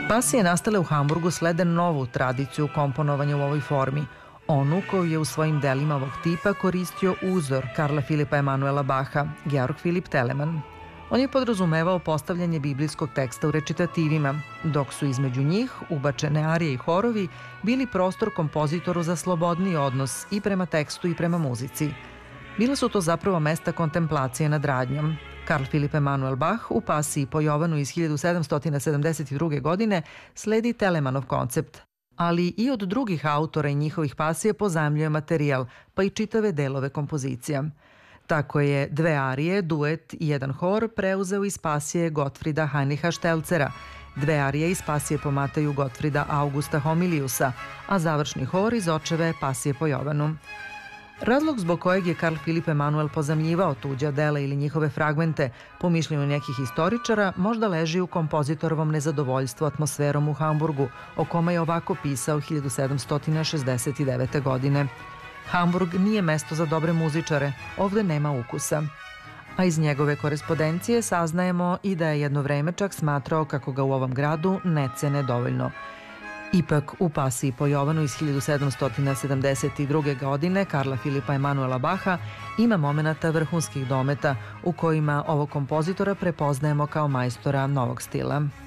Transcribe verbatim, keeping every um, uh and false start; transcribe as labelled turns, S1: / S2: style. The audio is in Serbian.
S1: Pasije nastale u Hamburgu slede novu tradiciju komponovanja u ovoj formi, onu koju je u svojim delima ovog tipa koristio uzor Karla Filipa Emanuela Baha, Georg Philipp Telemann. On je podrazumevao postavljanje biblijskog teksta u recitativima, dok su između njih, ubačene arije i horovi, bili prostor kompozitoru za slobodniji odnos i prema tekstu i prema muzici. Bila su to zapravo mesta kontemplacije nad radnjom. Karl Philipp Emanuel Bach u Pasiji po Jovanu iz hiljadu sedamsto sedamdeset druge. godine sledi Telemannov koncept, ali i od drugih autora i njihovih pasija pozajmljuje materijal, pa i čitave delove kompozicija. Tako je dve arije, duet i jedan hor preuzeo iz pasije Gottfrieda Heinricha Stelzera, dve arije iz pasije po Mateju Gottfrieda Augusta Homiliusa, a završni hor iz očeve pasije po Jovanu. Razlog zbog kojeg je Karl Philipp Emanuel pozajmljivao tuđa dela ili njihove fragmente, po mišljenju nekih istoričara, možda leži u kompozitorovom nezadovoljstvu atmosferom u Hamburgu, o kome je ovako pisao hiljadu sedamsto šezdeset devete. godine. Hamburg nije mesto za dobre muzičare, ovde nema ukusa. A iz njegove korespondencije saznajemo i da je jedno vreme čak smatrao kako ga u ovom gradu ne cene dovoljno. Ipak, u Pasiji po Jovanu iz hiljadu sedamsto sedamdeset druge. godine Karla Filipa Emanuela Baha ima momenata vrhunskih dometa u kojima ovog kompozitora prepoznajemo kao majstora novog stila.